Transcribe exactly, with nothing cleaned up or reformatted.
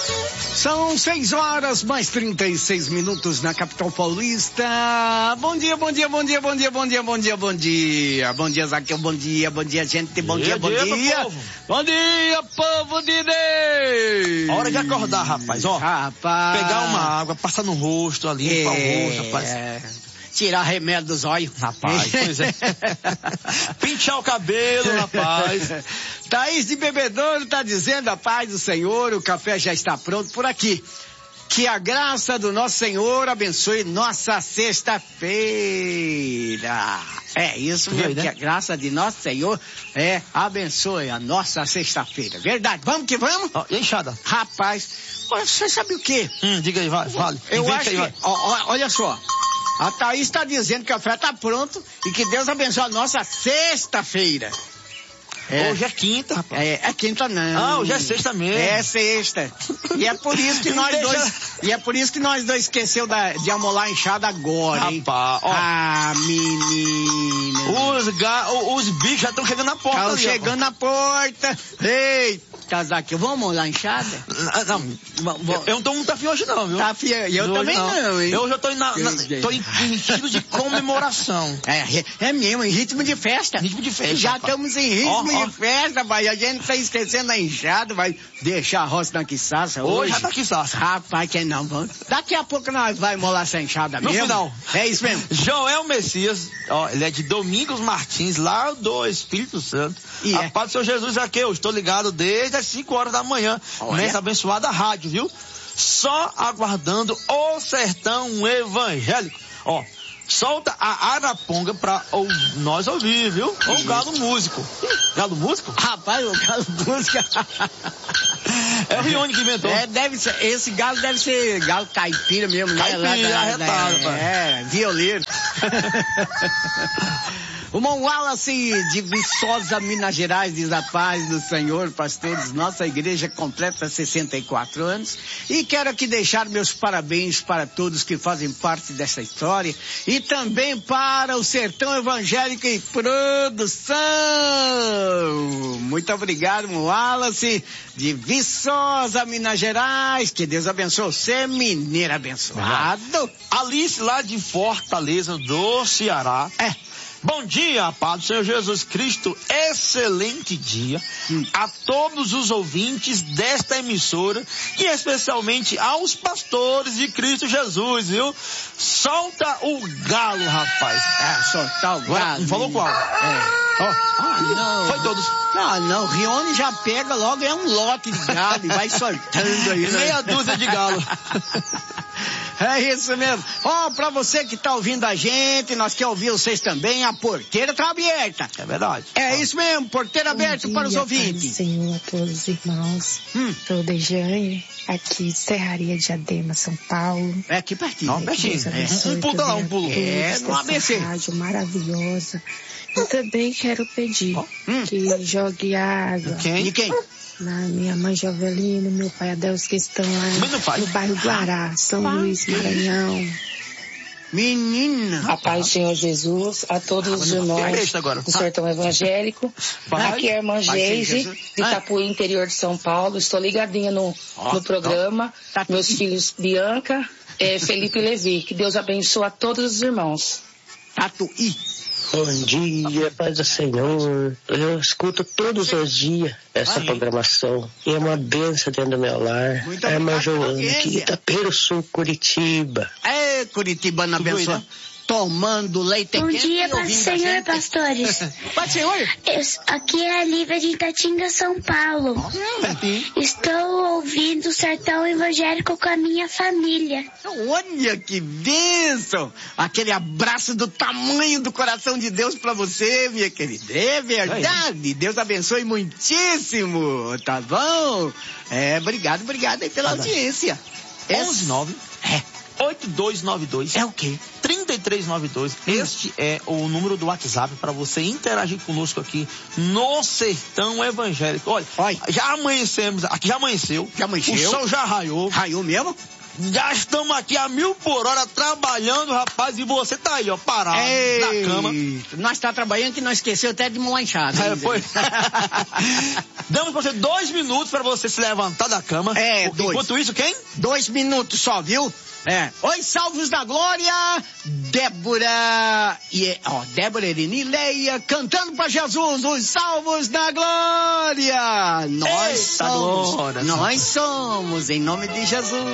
São seis horas mais trinta e seis minutos na capital paulista. Bom dia, bom dia, bom dia, bom dia, bom dia, bom dia, bom dia. Bom dia, Zaqueu, bom dia, bom dia, gente, bom dia, bom dia. Bom dia, bom dia, povo de Deus. Hora de acordar, rapaz, ó. Rapaz. Pegar uma água, passar no rosto ali, limpar o rosto, rapaz. É. Tirar remédio dos olhos. Rapaz, pois é. Pinchar o cabelo, rapaz. Thaís de Bebedouro tá dizendo: a paz do Senhor, o café já está pronto por aqui. Que a graça do nosso Senhor abençoe nossa sexta-feira. É isso mesmo, né? Que a graça de nosso Senhor é abençoe a nossa sexta-feira. Verdade, vamos que vamos? Ó, enxada. Rapaz, você sabe o quê? Hum, diga aí, vai, vale. Eu Invente acho aí, que, vai. ó, ó, olha só. A Thaís está dizendo que o café está pronto e que Deus abençoe a nossa sexta-feira. É. Hoje é quinta, rapaz. É, é quinta não. Ah, hoje é sexta mesmo. É sexta. E é por isso que nós Deixa... dois, e é por isso que nós dois esqueceu da, de amolar a enxada agora, hein? Rapaz, ó. Ah, menino. Os, ga... os bichos já estão chegando na porta. Estão ali, chegando na porta. Eita, Zaqueu, vamos amolar a enxada? Não, não. Eu, eu não tô muito afim hoje não, viu? Tá afim, e eu hoje também não. não, hein? Eu já tô, na, na, tô em, em estilo de comemoração. É, é mesmo, em ritmo de festa. Ritmo de festa. Já rapaz. estamos em ritmo ó, de ó. festa, vai. A gente tá esquecendo a enxada, vai deixar a roça na quiçaça hoje. Hoje já tá quiçaça. Rapaz, que não, vamos. Daqui a pouco nós vai molar essa enxada no mesmo. Final. É isso mesmo. Joel Messias, ó, ele é de Domingos Martins, lá do Espírito Santo. E a é. paz do Senhor Jesus aqui, eu estou ligado desde as cinco horas da manhã, nessa abençoada rádio, viu? Só aguardando o sertão evangélico. Ó, solta a araponga pra ou, nós ouvir, viu? Ou o galo músico. Galo músico? Rapaz, o galo músico. É o Rione que inventou. É, deve ser, esse galo deve ser galo caipira mesmo, né? Caipira, arretado, é, é, violeiro. O irmão Wallace de Viçosa, Minas Gerais, diz: a paz do Senhor, pastores, nossa igreja completa sessenta e quatro anos e quero aqui deixar meus parabéns para todos que fazem parte dessa história e também para o Sertão Evangélico em Produção. Muito obrigado, irmão Wallace de Viçosa, Minas Gerais, que Deus abençoe você, mineiro abençoado. Alice lá de Fortaleza do Ceará. É. Bom dia, paz do Senhor Jesus Cristo, excelente dia hum. a todos os ouvintes desta emissora e especialmente aos pastores de Cristo Jesus, viu? Solta o galo, rapaz. É, soltar o galo. Não falou qual? É. Oh. Ah, não. Foi todos. Ah, não, Rione já pega logo, é um lote de galo e vai soltando aí. Né? Meia dúzia de galo. É isso mesmo. Ó, oh, pra você que tá ouvindo a gente, nós queremos ouvir vocês também, a porteira tá aberta. É verdade. É isso mesmo, porteira aberta para os ouvintes. Bom Senhor, a todos os irmãos. Hum. Sou Dejane, aqui de Serraria de Adema, São Paulo. É aqui pertinho. Não, pertinho. É. Um pulo lá, um pulo. É, no A B C. Rádio maravilhosa. Eu também quero pedir oh. hum. que jogue água. Quem? De quem? Na minha mãe Jovelina, meu pai Adelso, que estão lá no bairro Guará, São pai. Luís, Maranhão. Menina! A paz do Senhor Jesus, a todos os irmãos do Sertão Evangélico. Pai. Aqui é a irmã Geise, de Itapuí, interior de São Paulo. Estou ligadinha no, oh, no programa. Oh. Tá Meus filhos Bianca, eh, Felipe e Levi. Que Deus abençoe a todos os irmãos. Tatuí. Bom dia, paz do Senhor. Eu escuto todos os dias essa Ai. programação. E é uma bênção dentro do meu lar. Muito a irmã Joana, aqui de Itapeiro Sul, Curitiba. É, Curitibana abençoa. Tomando leite Bom quente. Bom dia, paz do Senhor, pastores. Paz do Senhor. Eu, aqui é a Lívia de Itatinga, São Paulo. Hum. Estou ouvindo o Sertão Evangélico com a minha família. Olha que bênção! Aquele abraço do tamanho do coração de Deus pra você, minha querida. É verdade. Deus abençoe muitíssimo, tá bom? É, obrigado, obrigado aí pela tá audiência. onze nove É. oito dois nove dois É o quê? trinta e três noventa e dois. Hum. Este é o número do WhatsApp para você interagir conosco aqui no Sertão Evangélico. Olha, Oi. já amanhecemos, aqui já amanheceu. Já amanheceu. O sol já raiou. Raiou mesmo? Já estamos aqui a mil por hora trabalhando, rapaz, e você tá aí, ó, parado Ei, na cama. Nós tá trabalhando que nós esqueceu até de uma enxada. É, foi. Damos pra você dois minutos pra você se levantar da cama. É, dois. Enquanto isso, quem? Dois minutos só, viu? É. Oi, salvos da glória, Débora, e, ó, Débora Erinileia, cantando pra Jesus, os salvos da glória. Nós Eita somos, glória, nós somos, em nome de Jesus.